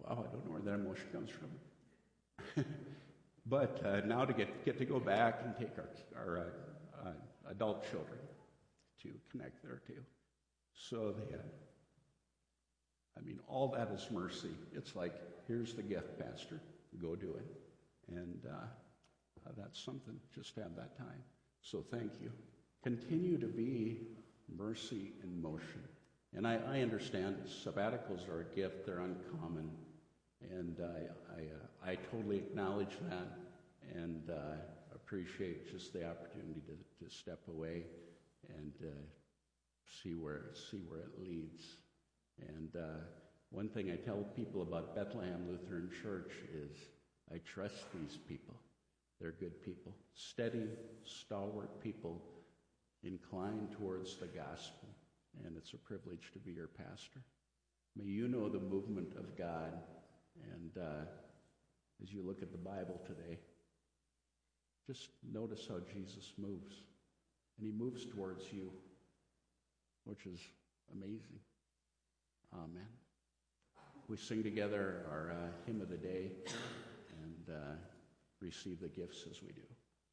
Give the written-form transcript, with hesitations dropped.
wow, I don't know where that emotion comes from. But now to get to go back and take our adult children to connect there too. So all that is mercy. It's like, here's the gift, Pastor. Go do it. And that's something, just to have that time. So thank you. Continue to be mercy in motion. And I understand sabbaticals are a gift. They're uncommon. And I totally acknowledge that and appreciate just the opportunity to step away and see where it leads. And one thing I tell people about Bethlehem Lutheran Church is I trust these people. They're good people, steady, stalwart people, inclined towards the gospel. And it's a privilege to be your pastor. May you know the movement of God. And as you look at the Bible today, just notice how Jesus moves. And he moves towards you, which is amazing. Amen. We sing together our hymn of the day and receive the gifts as we do.